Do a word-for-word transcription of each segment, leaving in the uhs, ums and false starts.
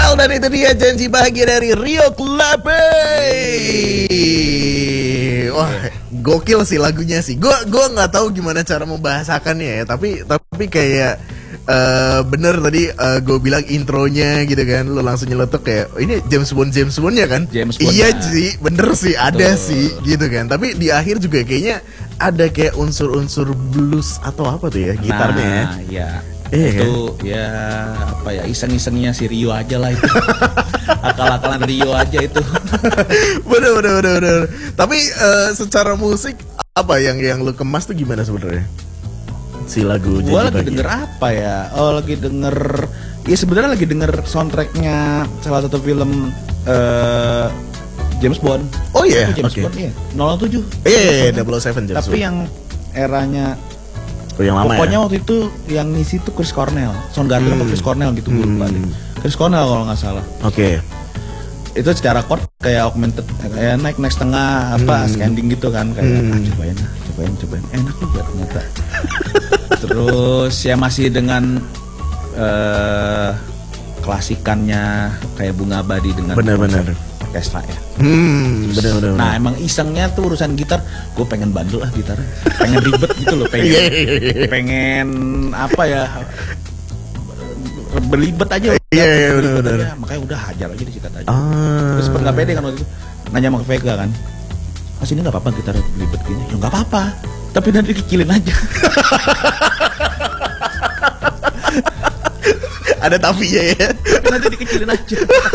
Well, dan itu dia janji bahagia dari Rio Klape. Wah, gokil sih lagunya sih. Gue gue nggak tahu gimana cara membahasakannya ya. Tapi tapi kayak uh, bener tadi uh, gue bilang intronya gitu kan. Lo langsung nyeletuk kayak oh, ini James Bond James Bond ya kan? James Bond. Iya sih, bener sih ada Betul. sih gitu kan. Tapi di akhir juga kayaknya ada kayak unsur-unsur blues atau apa tuh ya gitarnya ya. Nah, ya. Iya, itu kan? Ya apa ya iseng-isengnya si Rio aja lah itu. Akal-akalan Rio aja itu. Bener bener bener bener. Tapi uh, secara musik apa yang yang lu kemas tuh gimana sebenarnya? Si lagu Gue lagi bahagia. Denger apa ya? Oh lagi denger. Ya sebenarnya lagi denger soundtracknya salah satu film uh, James Bond. Oh iya. Yeah. James okay. Bond iya. nol tujuh. Iya yeah, yeah, double oh seven James Tapi Bond. yang eranya Oh, yang lama pokoknya ya? waktu itu yang ngisi tuh Chris Cornell, Soundgarden hmm. atau Chris Cornell gitu gue lupa deh. Chris Cornell kalau nggak salah. Oke. Okay. Itu secara chord kayak augmented, kayak naik naik setengah apa hmm. scanning gitu kan kayak hmm. ah, cobain ah, cobain cobain enak juga ternyata. Terus ya masih dengan uh, klasikannya kayak Bunga Abadi dengan benar-benar orkestra ya. Hmm, bener, bener, nah bener. Emang isengnya tuh urusan gitar, gue pengen bandel lah gitar, pengen ribet gitu loh, pengen, pengen apa ya, berlibet aja. Iya yeah, yeah, bener-bener. Ya, makanya udah hajar aja disikat aja. Ah. Terus sempet nggak pede kan waktu itu, nanya sama Vega kan, Mas ini nggak apa-apa gitar berlibet gini? Ya nggak apa-apa, tapi nanti dikecilin aja. Ada tapinya ya. Tapi nanti dikecilin aja.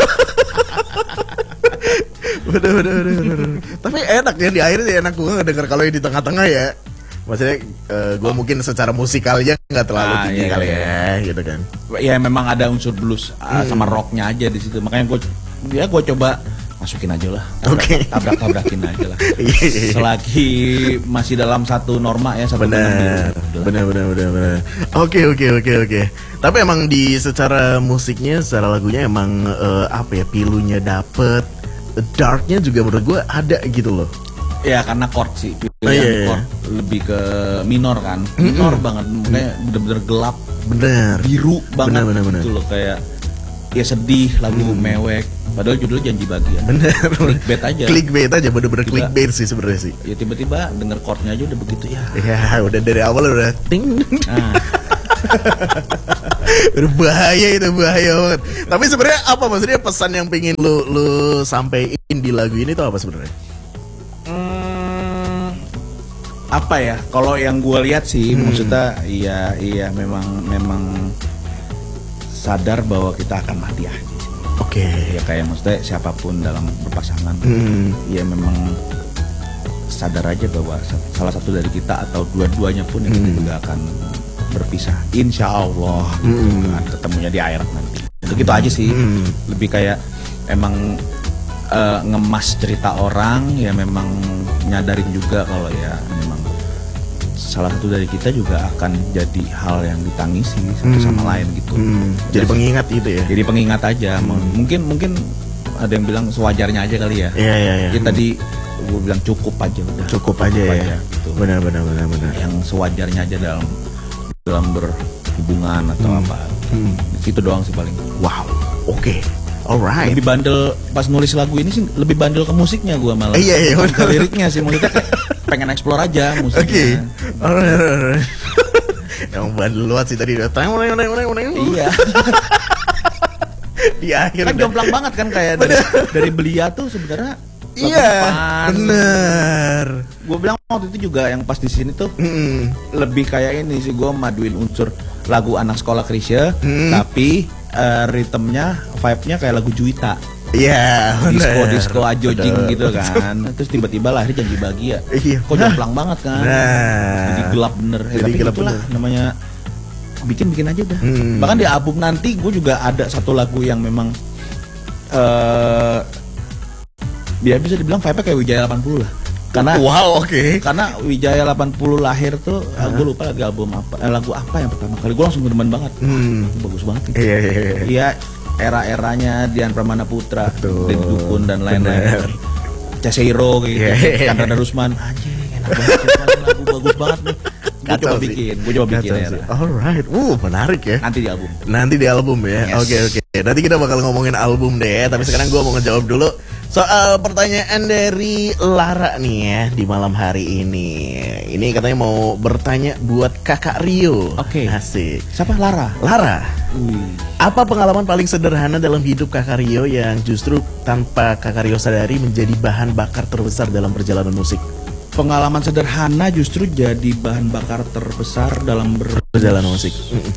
Bener, bener, bener, bener. Tapi enak ya di akhir sih enak gue ngedenger kalau yang di tengah-tengah ya. Maksudnya uh, gue oh. mungkin secara musikalnya nggak terlalu ah, tinggi iya, kali iya. ya, gitu kan. Ya memang ada unsur blues hmm. sama rocknya aja di situ. Makanya gue, ya gue coba masukin aja lah. Tabrak, okay. tabrak tabrakin aja lah. Selagi masih dalam satu norma ya. Satu benar, benar, benar, benar, benar. Oke, oke, oke, oke. Tapi emang di secara musiknya, secara lagunya emang uh, apa ya pilunya dapet. Darknya juga menurut gue ada gitu loh. Ya karena chord sih, pilihan oh, iya, iya. chord lebih ke minor kan, minor mm-hmm. banget, kayak bener-bener gelap, bener, biru banget, bener, bener, bener. gitu loh kayak ya sedih, lagu mm. mewek, padahal judulnya janji bahagia. Bener, clickbait aja, clickbait aja, bener-bener clickbait sih sebenarnya sih. Ya tiba-tiba denger chordnya aja udah begitu ya. Ya udah dari awal udah ting. Nah. Berbahaya itu, bahaya banget. Tapi sebenarnya apa maksudnya pesan yang pengen lu lu sampein di lagu ini tuh apa sebenarnya? Hmm, apa ya? Kalau yang gue lihat sih, hmm. maksudnya iya iya memang memang sadar bahwa kita akan mati aja. Oke. Okay. Ya kayak maksudnya siapapun dalam berpasangan, hmm. ya memang sadar aja bahwa salah satu dari kita atau dua-duanya pun yang hmm. juga akan berpisah, insya Allah gitu mm. kan, ketemunya di akhirat nanti. Itu gitu aja sih, mm. lebih kayak emang uh, ngemas cerita orang, ya memang nyadarin juga kalau ya memang salah satu dari kita juga akan jadi hal yang ditangisi satu mm. sama lain gitu. Mm. Jadi ya, pengingat gitu ya. Jadi pengingat aja. Mm. Mungkin mungkin ada yang bilang sewajarnya aja kali ya. Iya iya iya. Jadi tadi gue bilang cukup aja udah. Cukup aja cukup ya. Aja, gitu. Benar benar benar benar. Yang sewajarnya aja dalam dalam berhubungan atau hmm. apa hmm. itu doang sih paling. Wow, oke, okay. Alright. Lebih bandel pas nulis lagu ini sih, lebih bandel ke musiknya gue malah. Eh, iya iya. Ke liriknya sih, maksudnya kayak pengen explore aja musiknya. Oke. Okay. Alright, alright. Yang bandel luat sih tadi. Iya. Di akhir kan jomplang banget kan kayak dari, dari Belia tuh sebenarnya. Iya, bener. Gue bilang waktu itu juga yang pas di sini tuh mm. lebih kayak ini sih, gue maduin unsur lagu anak sekolah Krisya, mm. tapi uh, ritmenya, vibe-nya kayak lagu Juwita. Iya, yeah, disco disco ajojing gitu kan. Terus tiba-tiba lahir janji bahagia. Iya. Kok jomplang banget kan. Nah. Jadi gelap bener. Jadi tapi gelap itulah bener. Namanya bikin-bikin aja dah. Mm. Bahkan di album nanti gue juga ada satu lagu yang memang uh, dia bisa dibilang vibe-nya kayak Wijaya delapan puluh lah. Karena wow, oke. Okay. Karena Wijaya delapan puluh lahir tuh, uh-huh. gue lupa lagi album apa, eh, lagu apa yang pertama kali gue langsung demen banget. Hmm. Bagus banget. Iya, iya, iya. Iya, era-eranya Dian Pramana Putra, Deddy Dukun dan lain-lain. Cesiro gitu, yeah. Chandra Darusman. Anjing, enak banget lagu bagus banget nih. Gue coba bikin, gue coba bikin ya. Alright, uh menarik ya. Nanti di album. Nanti di album ya. Oke Yes. oke. Okay, okay. Nanti kita bakal ngomongin album deh. Tapi sekarang gue mau ngejawab dulu soal pertanyaan dari Lara nih ya di malam hari ini. Ini katanya mau bertanya buat Kakak Rio. Oke. Asik. Siapa? Lara. Lara. Wih. Apa pengalaman paling sederhana dalam hidup Kakak Rio yang justru tanpa Kakak Rio sadari menjadi bahan bakar terbesar dalam perjalanan musik? Pengalaman sederhana justru jadi bahan bakar terbesar dalam ber- Perjalanan musik.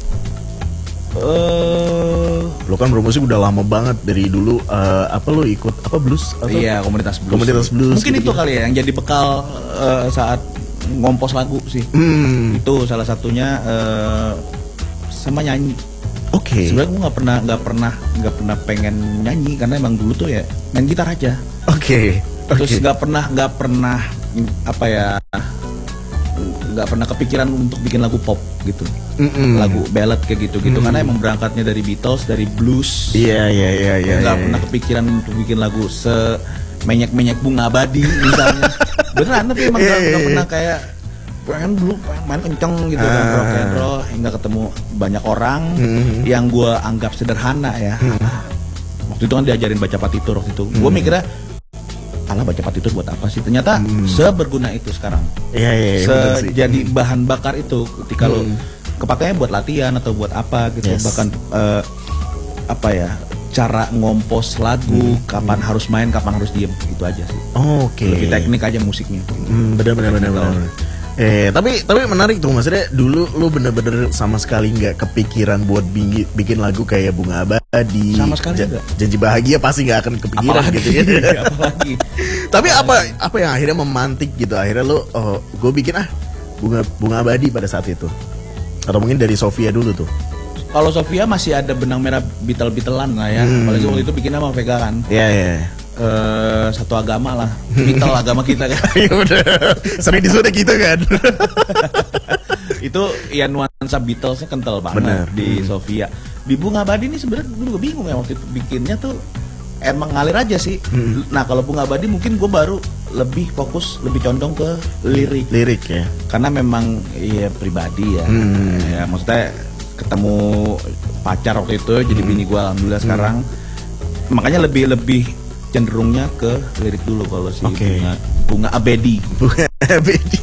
Eh, Lo kan bermusik udah lama banget dari dulu. eh, apa lo ikut apa blues? Atau? iya, komunitas blues. Komunitas blues. Mungkin gitu. itu kali ya yang jadi bekal eh, saat ngompos lagu sih. Hmm. Itu salah satunya eh, sama nyanyi. Oke. Sebenarnya gue nggak pernah nggak pernah nggak pernah pengen nyanyi karena emang dulu tuh ya main gitar aja. Oke. Terus Oke. nggak pernah nggak pernah apa ya nggak pernah kepikiran untuk bikin lagu pop gitu. Mm-mm. Lagu ballad kayak gitu-gitu Mm. karena emang berangkatnya dari Beatles, dari blues. Iya iya iya iya. Nggak iya. pernah kepikiran untuk bikin lagu se menyek-menyek bunga abadi misalnya. Beneran tapi emang Iya, nggak iya, nggak iya. pernah kayak pengen dulu pengen main kenceng gitu kan Ah. rock and roll hingga ketemu banyak orang Mhm. yang gue anggap sederhana ya. Waktu itu kan diajarin baca partitur waktu itu. Gue Mhm. mikirnya alah baca partitur buat apa sih? Ternyata Mhm. seberguna itu sekarang. Iya iya. iya, Se- betul sih. jadi bahan bakar itu ketika lo Hmm. kepakainya buat latihan atau buat apa gitu. Yes. Bahkan eh, apa ya cara ngompos lagu, kapan harus main, kapan harus diem, itu aja sih. Oke. Lebih teknik aja musiknya. Hmm, benar benar benar benar. Eh tapi tapi menarik tuh maksudnya dulu lu bener-bener sama sekali nggak kepikiran buat bikin, bikin lagu kayak Bunga Abadi. Sama sekali Ja- nggak. Janji Bahagia pasti nggak akan kepikiran Apalagi, gitu ya. apalagi. Tapi apa apa yang akhirnya memantik gitu akhirnya lu oh gue bikin ah bunga bunga abadi pada saat itu atau mungkin dari Sofia dulu tuh. Kalau Sofia masih ada benang merah bitel-bitelan lah ya. Hmm. Apalagi waktu itu bikinnya sama Vega kan. Iya iya. Eh, satu agama lah. Bitel agama kita kan. Iya udah sering disuruh gitu kan. Itu ya nuansa Beatlesnya kental banget Bener. di Hmm. Sofia. Di Bunga Abadi ini sebenarnya gue juga bingung ya waktu itu bikinnya tuh emang ngalir aja sih. Hmm. Nah kalau Bunga Abadi mungkin gue baru lebih fokus, lebih condong ke lirik. Lirik ya. Karena memang ya pribadi ya. Hmm. Ya maksudnya ketemu pacar waktu itu jadi bini gue alhamdulillah sekarang. Makanya lebih lebih cenderungnya ke lirik dulu kalau si Oke. bunga bunga abadi. Bunga abadi.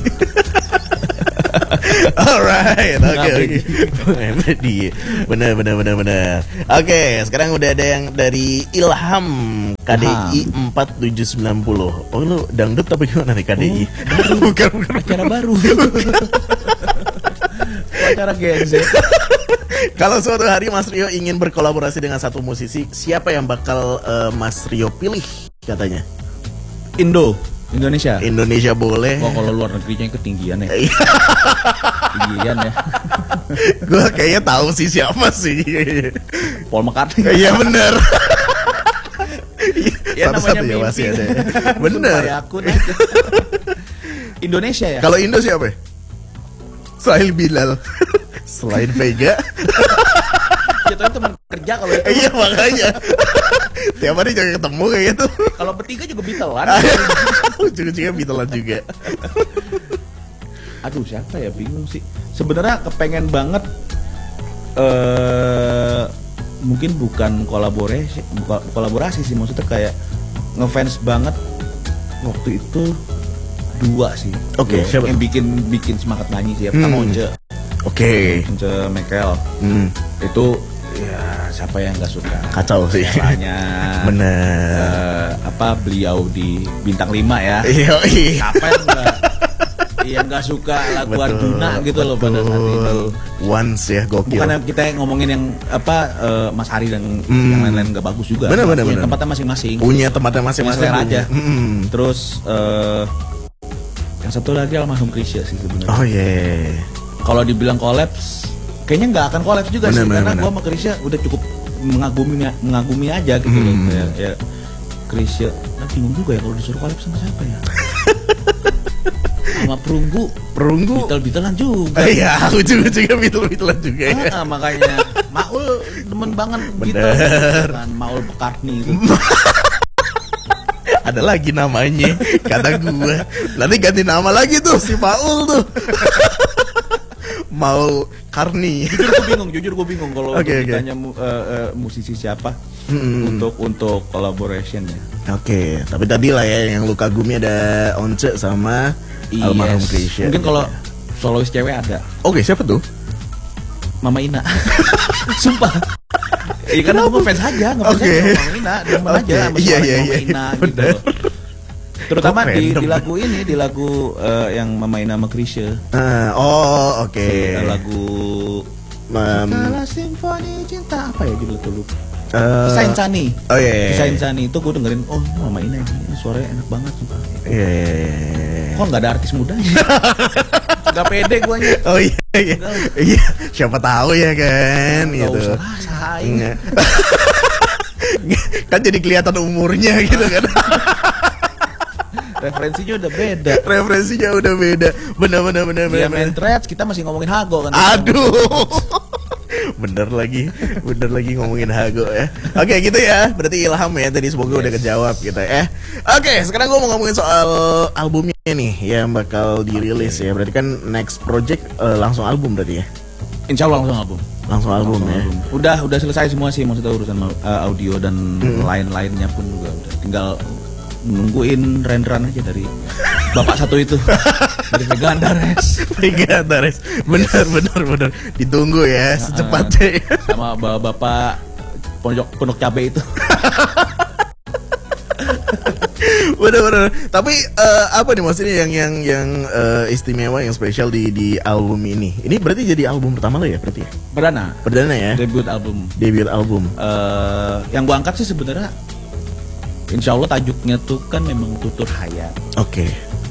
Alright, oke Bunga oke. abadi. Bunga abadi. Benar benar benar benar. Oke, sekarang udah ada yang dari Ilham K D I empat tujuh sembilan nol. Oh lu dangdut tapi gimana nih K D I? Oh, bukan bukan. Acara baru. Acara Gen Z. Kalau suatu hari Mas Rio ingin berkolaborasi dengan satu musisi, siapa yang bakal eh, Mas Rio pilih katanya? Indo, Indonesia. Indonesia boleh. Oh kalau luar negerinya yang ketinggian ya. Iya. Ketinggian ya. Gue kayaknya tahu sih siapa sih. Paul McCartney. Iya benar. Ya namanya Satu-satunya mimpi. masih ada. Bener. Supaya aku nih. Indonesia ya. Kalau Indo siapa? Selain Bilal. Selain Vega. Jatuhnya teman kerja kalau itu. Iya makanya. Tiap hari jangan ketemu kayak gitu. Kalau bertiga juga bitelan. Ujung-ujungnya Bitalan juga. Aduh siapa ya bingung sih. Sebenarnya kepengen banget eh mungkin bukan kolaborasi, bukan kolaborasi sih maksudnya kayak ngefans banget waktu itu dua sih. Oke, Dua. siapa? Yang bikin bikin semangat nyanyi sih. Pertama Hmm. Once, Oke. Once Michael. Hmm, Itu ya siapa yang nggak suka? kacau sih. Caranya. Bener. eh, apa beliau di bintang lima ya? Iya, iya. Siapa yang nggak yang nggak suka lagu Arjuna gitu loh pada saat itu. Once ya gokil. Bukan kita ngomongin yang apa eh, Mas Hari dan Hmm. yang lain-lain nggak bagus juga. Bener, bener, Punya bener. tempatnya masing-masing. Punya tempatnya masing-masing. Punya selera aja. Hmm. Terus eh, yang satu lagi almarhum Krisya sih sebenarnya. Oh iya. Kalau dibilang kolaps, kayaknya nggak akan kolaps juga Bener, sih bener, karena bener. gua sama Krisya udah cukup mengagumi mengagumi aja gitu loh. Hmm. Ya, ya Krisya, nah, bingung juga ya kalau disuruh kolaps sama siapa ya? Sama Perunggu, Perunggu. bitel-bitelan juga. Iya, ujung-ujungnya Beatle-Beatlean juga ya. Ah, makanya Maul demen banget gitu Bener. kan Maul McCartney itu. Ada lagi namanya kata gua. Nanti ganti nama lagi tuh si Paul tuh. Mau Karni. Jujur gue bingung, jujur gue bingung kalau Oke, okay, oke. ditanya mu, uh, uh, musisi siapa Hmm. untuk untuk collaboration ya. Oke, tapi tadi lah ya yang lu kagumi ada Once sama Almarhum Yes. Krisya. Mungkin kalau solois cewek ada Oke, siapa tuh? Mama Ina. Sumpah. Iya kan aku fans aja, nggak Oke. okay. Mama Ina, demen Oke, aja sama iya, suara iya, Mama iya. Ina gitu. Bener. Terutama Kok di, random? di lagu ini, di lagu uh, yang Mama Ina sama Krisya. Ah, oh, oke. Okay. Lagu Um, Kala Simfoni Cinta apa ya judul itu lupa. eh, Kisah Insani. Oh iya. iya, Kisah iya. Insani itu gue dengerin, oh Mama Ina ini suaranya enak banget sumpah. Iya, iya, iya. Kok nggak ada artis mudanya? Gak pede guanya. Oh iya, iya. Iya, siapa tahu ya kan Nggak gitu. usah lah, saing. Nggak. Kan jadi kelihatan umurnya gitu kan. Referensinya udah beda. Referensinya udah beda. Benar benar benar Dia benar. main threads, kita masih ngomongin Hago kan. Aduh. Bener lagi, bener lagi ngomongin Hago ya. Oke gitu ya, berarti Ilham ya tadi semoga udah kejawab gitu ya. Oke, sekarang gue mau ngomongin soal albumnya nih yang bakal dirilis ya. Berarti kan next project eh, langsung album berarti ya? Insya Allah langsung album. Langsung album Langsung ya. album. Udah udah selesai semua sih maksudnya urusan uh, audio dan Hmm. lain-lainnya pun juga udah. Tinggal nungguin renderan aja dari bapak satu itu dari Vegandares Vegandares, bener bener bener. Ditunggu ya secepatnya. Ya. sama bapak pondok pondok cabe itu. Bener bener. Tapi eh, apa nih maksudnya yang yang yang eh, istimewa yang spesial di di album ini? Ini berarti jadi album pertama lo ya berarti ya? Perdana Perdana ya? debut album. Debut album. Eh, yang gua angkat sih sebenarnya Insya Allah tajuknya tuh kan memang tutur hayat. Oke.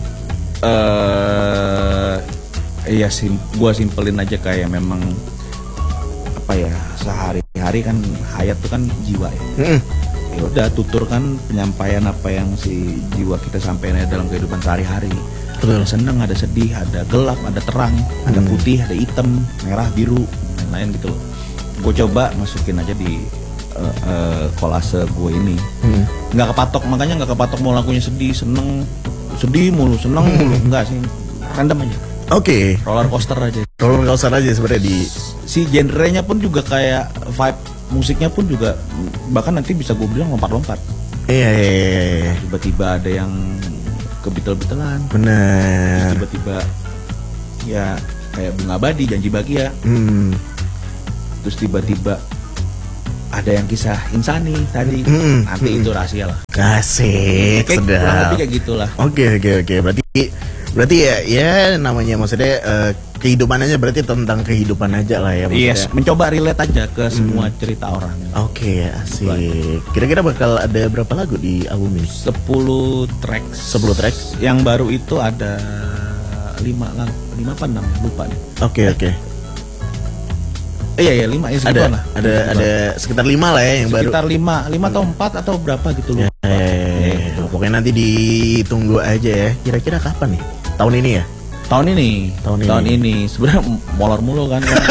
Eh, iya sim, gua simpelin aja kayak memang apa ya sehari-hari kan hayat tuh kan jiwa ya. Mm-mm. Ya udah tutur kan penyampaian apa yang si jiwa kita sampaikan dalam kehidupan sehari-hari. Betul. Ada senang, ada sedih, ada gelap, ada terang, ada Hmm. putih, ada hitam, merah, biru, lain-lain gitu loh. Gue coba masukin aja di uh, uh, kolase gue ini. Hmm. Nggak kepatok, makanya nggak kepatok mau lagunya sedih, seneng, sedih mulu, seneng Hmm. mulu, enggak sih, random aja, Oke. roller coaster aja. Roller coaster aja sebenarnya di. Si genrenya pun juga kayak vibe musiknya pun juga bahkan nanti bisa gue bilang lompat-lompat. Iya iya iya. iya. Tiba-tiba ada yang ke betel-betelan, Benar. tiba-tiba ya kayak bunga abadi, janji bahagia, Hmm. terus tiba-tiba ada yang kisah insani tadi, Hmm. nanti Hmm. itu rahasia lah. Asik, Kayak kurang sedap. lebih kayak gitulah. Oke oke oke. Berarti berarti ya ya namanya maksudnya eh, kehidupan aja berarti tentang kehidupan aja lah ya maksudnya. Yes, mencoba relate aja ke semua cerita orang. Oke, asik. Kira-kira bakal ada berapa lagu di album ini? sepuluh tracks. sepuluh tracks. Yang baru itu ada lima lagu, lima apa enam lupa deh. Oke oke. Eh, iya ya lima ya Ada segituan lah. ada Segituan. ada sekitar lima lah ya yang baru. sekitar lima, lima atau empat atau berapa gitu loh. Eh, pokoknya nanti ditunggu aja ya. Kira-kira kapan nih? Tahun ini ya? Tahun ini, Tahun ini. tahun ini sebenarnya molor mulu kan. kan.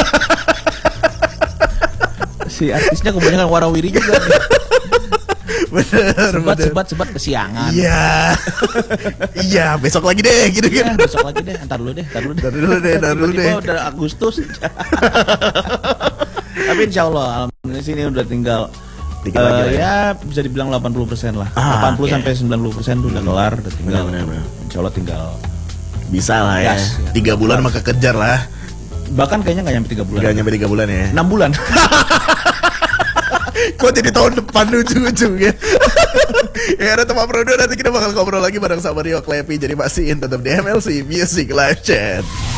Si artisnya kebanyakan warawiri juga. nih. Bener, Sebat, bener. sebat, sebat kesiangan. Iya. Iya, besok lagi deh gitu Ya, kan. besok lagi deh, ntar dulu deh, ntar dulu deh. Ntar dulu deh, ntar dulu Tiba-tiba deh. udah Agustus. Tapi insya Allah, alhamdulillah sini udah tinggal Dikit eh, lagi lah ya. ya bisa dibilang delapan puluh persen lah. Ah, delapan puluh oke. sampai sembilan puluh persen udah kelar, udah tinggal. Benar, benar, benar. Insya Allah tinggal. Bisa lah ya. Gas, ya. Tiga bulan maka kejar lah. Bahkan kayaknya nggak nyampe tiga bulan. Gak nyampe tiga bulan ya. enam bulan. Kok jadi tahun depan ujung-ujungnya. Ya ada teman Prodo, nanti kita bakal ngobrol lagi bareng sama Rio Klepi. Jadi pastiin tetap di M L C Music Live Chat.